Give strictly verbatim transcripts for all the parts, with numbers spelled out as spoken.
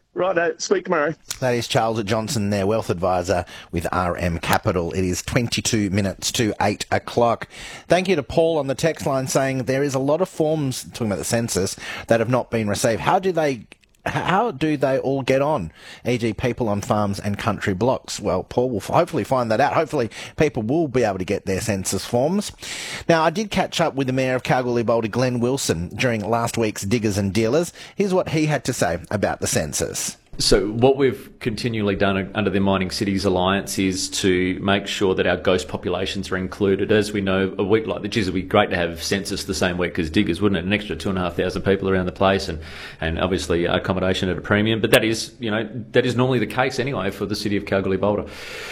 Right, speak tomorrow. That is Charles Johnson, their wealth advisor with R M Capital. It is twenty-two minutes to eight o'clock. Thank you to Paul on the text line saying there is a lot of forms, talking about the census, that have not been received. How do they How do they all get on, for example people on farms and country blocks? Well, Paul will hopefully find that out. Hopefully people will be able to get their census forms. Now, I did catch up with the Mayor of Kalgoorlie-Boulder, Glenn Wilson, during last week's Diggers and Dealers. Here's what he had to say about the census. So what we've continually done under the Mining Cities Alliance is to make sure that our ghost populations are included. As we know, a week like the geez, it would be great to have census the same week as Diggers, wouldn't it? An extra two and a half thousand people around the place, and, and obviously accommodation at a premium. But that is, you know, that is normally the case anyway for the city of Kalgoorlie-Boulder.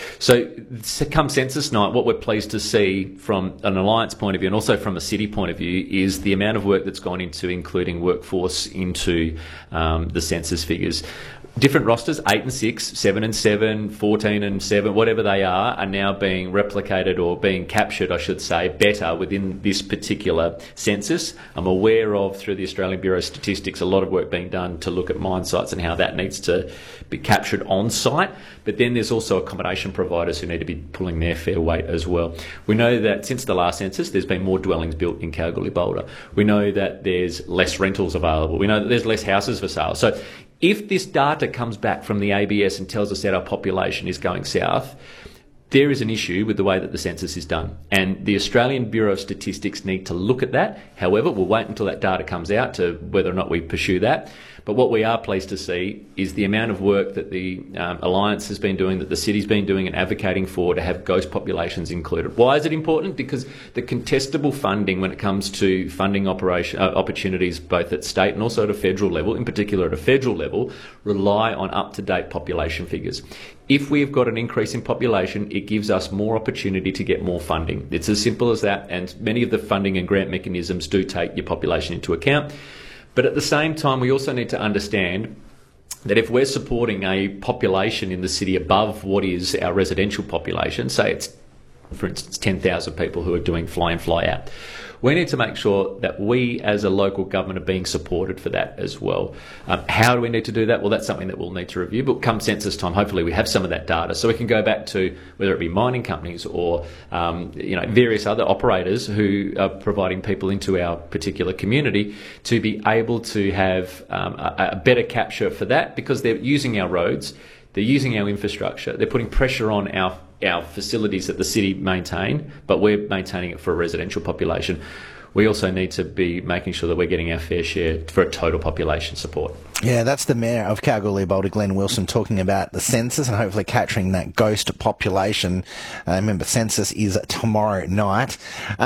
So come census night, what we're pleased to see from an alliance point of view and also from a city point of view is the amount of work that's gone into including workforce into um, the census figures. Different rosters, eight and six, seven and seven, fourteen and seven, whatever they are, are now being replicated or being captured, I should say, better within this particular census. I'm aware of, through the Australian Bureau of Statistics, a lot of work being done to look at mine sites and how that needs to be captured on site. But then there's also accommodation providers who need to be pulling their fair weight as well. We know that since the last census, there's been more dwellings built in Kalgoorlie-Boulder. We know that there's less rentals available. We know that there's less houses for sale. So if this data comes back from the A B S and tells us that our population is going south, there is an issue with the way that the census is done. And the Australian Bureau of Statistics need to look at that. However, we'll wait until that data comes out to whether or not we pursue that. But what we are pleased to see is the amount of work that the um, Alliance has been doing, that the city's been doing and advocating for to have ghost populations included. Why is it important? Because the contestable funding when it comes to funding operation, uh, opportunities both at state and also at a federal level, in particular at a federal level, rely on up-to-date population figures. If we've got an increase in population, it gives us more opportunity to get more funding. It's as simple as that, and many of the funding and grant mechanisms do take your population into account. But at the same time, we also need to understand that if we're supporting a population in the city above what is our residential population, say it's, for instance, ten thousand people who are doing fly-in, fly-out, we need to make sure that we as a local government are being supported for that as well. Um, how do we need to do that? Well, that's something that we'll need to review, but come census time, hopefully we have some of that data so we can go back to whether it be mining companies or um, you know, various other operators who are providing people into our particular community to be able to have um, a, a better capture for that, because they're using our roads, they're using our infrastructure, they're putting pressure on our our facilities that the city maintain, but we're maintaining it for a residential population. We also need to be making sure that we're getting our fair share for a total population support. Yeah, that's the Mayor of Kalgoorlie-Boulder, Glenn Wilson, talking about the census and hopefully capturing that ghost population. Uh, remember, census is tomorrow night.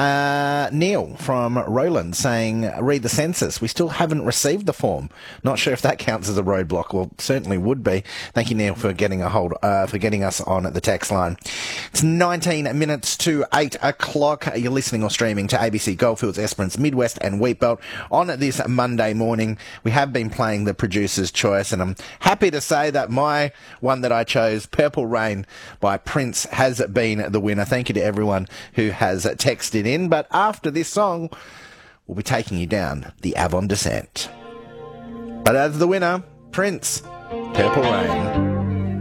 Uh, Neil from Roland saying, read the census. We still haven't received the form. Not sure if that counts as a roadblock. Well, certainly would be. Thank you, Neil, for getting a hold, uh, for getting us on the text line. It's nineteen minutes to eight o'clock. You're listening or streaming to A B C Goldfields, Esperance, Midwest and Wheatbelt on this Monday morning. We have been playing the producer's choice, and I'm happy to say that my one that I chose, Purple Rain by Prince, has been the winner. Thank you to everyone who has texted in. But after this song, we'll be taking you down the Avon descent. But as the winner, Prince, Purple Rain.